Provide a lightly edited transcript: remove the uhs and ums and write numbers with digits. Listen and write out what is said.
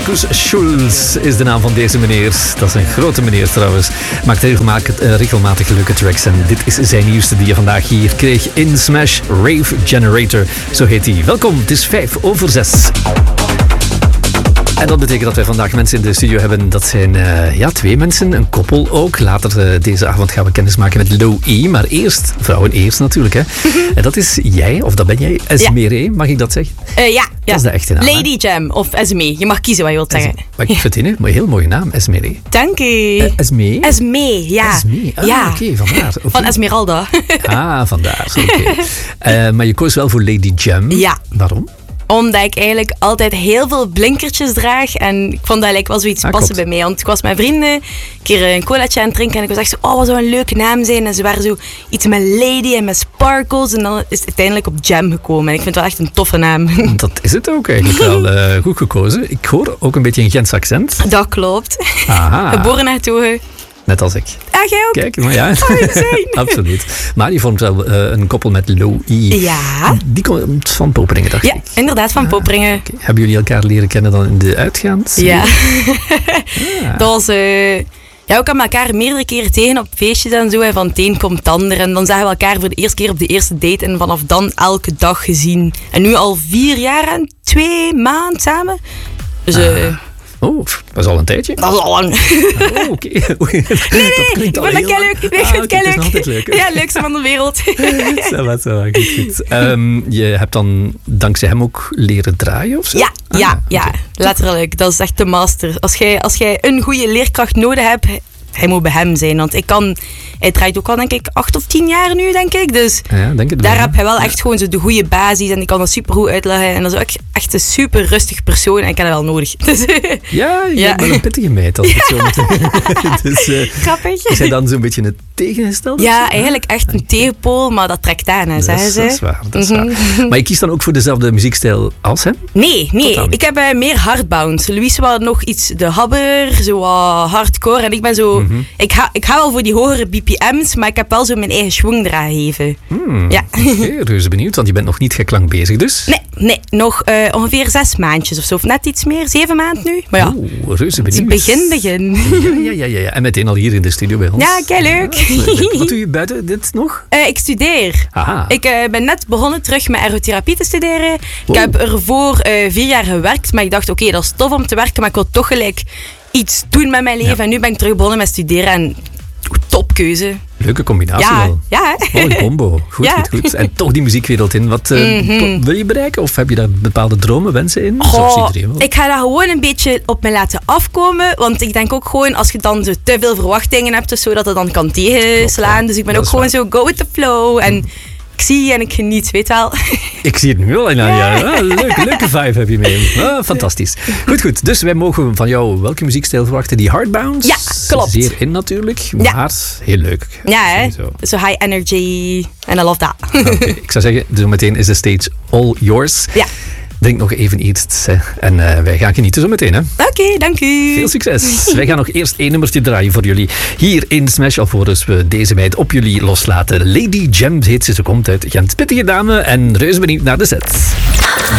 Markus Schulz is de naam van deze meneer. Dat is een grote meneer trouwens. Maakt regelmatig leuke tracks. En dit is zijn nieuwste die je vandaag hier kreeg in Smash. Rave Generator, zo heet hij. Welkom, het is 5:05. En dat betekent dat wij vandaag mensen in de studio hebben. Dat zijn 2 mensen, een koppel ook. Later deze avond gaan we kennis maken met Low E. Maar eerst, vrouwen eerst natuurlijk. Hè. En dat is jij, of dat ben jij, Esmeré, mag ik dat zeggen? Ja. Dat is de echte naam. Lady Jam of Esme. Je mag kiezen wat je wilt zeggen. Maar ik vind het een heel mooie naam, Esmeré. Dank u. Esme? Esme, ja. Esme, ja. Vandaar. Van Esmeralda. Vandaar. Okay. Maar je koos wel voor Lady Jam. Ja. Waarom? Omdat ik eigenlijk altijd heel veel blinkertjes draag. En ik vond dat eigenlijk wel zoiets passen bij mij. Want ik was met vrienden een keer een colaatje aan het drinken. En ik was echt zo, wat zou een leuke naam zijn. En ze waren zo iets met Lady en met sparkles. En dan is het uiteindelijk op Jam gekomen. En ik vind het wel echt een toffe naam. Dat is het ook eigenlijk wel goed gekozen. Ik hoor ook een beetje een Gens accent. Dat klopt. Aha. Geboren naar Togen. Net als ik. Ah, jij ook? Kijk, maar ja. Absoluut. Maar je vond wel een koppel met Low E. Ja. Die komt van Poperingen, dacht ik. Ja, inderdaad, van Poperingen. Okay. Hebben jullie elkaar leren kennen dan in de uitgaans? Ja. Dat was... we kwamen elkaar meerdere keren tegen op feestjes en zo. En van het een komt het ander. En dan zagen we elkaar voor de eerste keer op de eerste date. En vanaf dan elke dag gezien. En nu al 4 jaar en 2 maanden samen. Dus... dat is al een tijdje. Dat is al lang. Oké. Nee, dat klinkt al heel leuk. leuk. Het is altijd leuk. Ja, het leukste van de wereld. Goed. Je hebt dan dankzij hem ook leren draaien of zo? Ja. Letterlijk. Dat is echt de master. Als jij een goede leerkracht nodig hebt, hij moet bij hem zijn. Want hij draait ook al, denk ik, 8 of 10 jaar nu, denk ik. Dus denk het daar heb je wel echt gewoon zo de goede basis. En die kan dat super goed uitleggen. En dat is ook echt een super rustig persoon. En ik heb dat wel nodig. Dus, je bent wel een pittige meid. Als het zo moet. Dus, grappig. Is hij dan zo'n beetje het tegengestelde? Ja, eigenlijk echt een tegenpool. Maar dat trekt aan, hè, zeggen ze. Dat is waar. Maar je kiest dan ook voor dezelfde muziekstijl als hem? Nee. Ik heb meer hardbounce. Louis was nog iets de habber, zo hardcore. En ik ben zo... Ik ga wel voor die hogere BPM's, maar ik heb wel zo mijn eigen schwung eraan gegeven. Ja. Oké, reuze benieuwd, want je bent nog niet geklank bezig dus? Nee, nog ongeveer 6 maandjes of zo. Of net iets meer, 7 maanden nu. Maar ja, reuze benieuwd. Begin. Ja. En meteen al hier in de studio bij ons. Ja, kei leuk. Wat doe je buiten dit nog? Ik studeer. Aha. Ik ben net begonnen terug met ergotherapie te studeren. Ik heb ervoor 4 jaar gewerkt, maar ik dacht, oké, dat is tof om te werken, maar ik wil toch gelijk iets doen met mijn leven. Ja. En nu ben ik terug begonnen met studeren en topkeuze. Leuke combinatie wel. Ja. Wat een combo. Goed. En toch die muziekwereld in. Wat wil je bereiken? Of heb je daar bepaalde dromen, wensen in? Ik ga dat gewoon een beetje op me laten afkomen. Want ik denk ook gewoon, als je dan zo te veel verwachtingen hebt, dus zo, dat het dan kan tegenslaan. Klopt, dus ik ben ook gewoon zo go with the flow. En ik zie en ik geniet, weet wel. Ik zie het nu al. Leuke vibe heb je mee. Fantastisch. Goed. Dus wij mogen van jou welke muziekstijl verwachten? Die hardbounce? Ja, klopt. Zeer in natuurlijk, maar heel leuk. Ja, hè? Zo high energy. En I love that. Okay. Ik zou zeggen, zo meteen is de stage all yours. Ja. Drink nog even iets en wij gaan genieten zo meteen. Oké, dank u. Veel succes. Wij gaan nog eerst 1 nummertje draaien voor jullie hier in Smash, alvorens we deze meid op jullie loslaten. Lady Jam heet ze komt uit Gent. Pittige dame en reuze benieuwd naar de set.